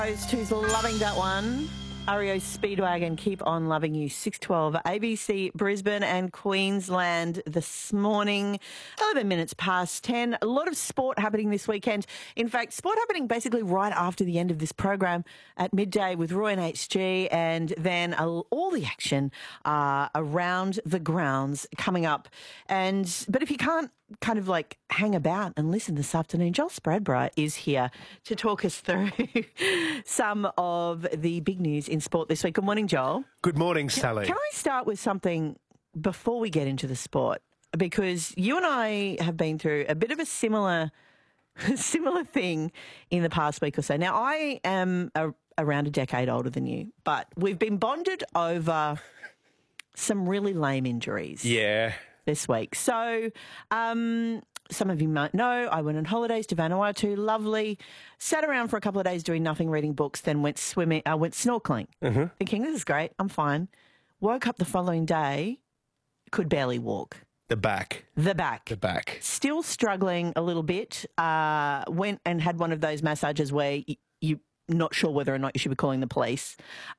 Those two's loving that one. REO Speedwagon, Keep On Loving You, 6:12, ABC Brisbane and Queensland this morning, 11 minutes past 10. A lot of sport happening this weekend. In fact, sport happening basically right after the end of this program at midday with Roy and HG, and then all the action around the grounds coming up. But if you can't kind of like hang about and listen this afternoon, Joel Spradborough is here to talk us through some of the big news in sport this week. Good morning, Joel. Good morning, Sally. Can I start with something before we get into the sport? Because you and I have been through a bit of a similar thing in the past week or so. Now, I am around a decade older than you, but we've been bonded over some really lame injuries. Yeah. This week. So some of you might know I went on holidays to Vanuatu, lovely, sat around for a couple of days doing nothing, reading books, then went swimming, went snorkeling, thinking this is great, I'm fine. Woke up the following day, could barely walk. The back. Still struggling a little bit. Went and had one of those massages where you're not sure whether or not you should be calling the police.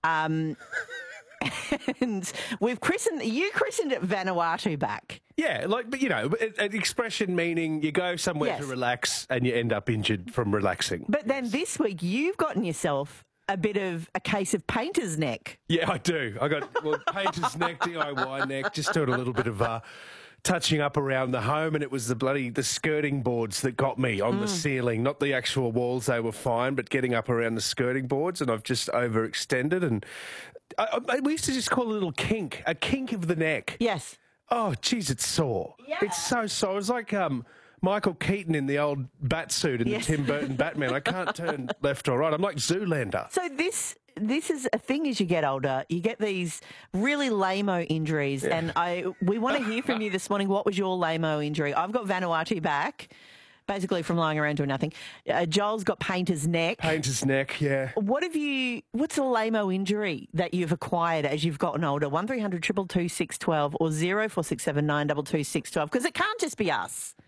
And you christened it Vanuatu back. Yeah, but an expression meaning you go somewhere to relax and you end up injured from relaxing. But then this week you've gotten yourself a bit of a case of painter's neck. Yeah, I do. I got painter's neck, DIY neck, just doing a little bit of touching up around the home, and it was the skirting boards that got me on the ceiling, not the actual walls. They were fine, but getting up around the skirting boards, and I've just overextended, and we used to just call it a kink of the neck. Yes. Oh, geez, it's sore. Yeah. It's so sore. It's like Michael Keaton in the old bat suit in the Tim Burton Batman. I can't turn left or right. I'm like Zoolander. So this is a thing as you get older. You get these really lame-o injuries, and we want to hear from you this morning. What was your lame-o injury? I've got Vanuatu back, basically from lying around doing nothing. Joel's got painter's neck. Painter's neck, yeah. What's a lame-o injury that you've acquired as you've gotten older? 1300 222 612 or 0467 922 612, because it can't just be us.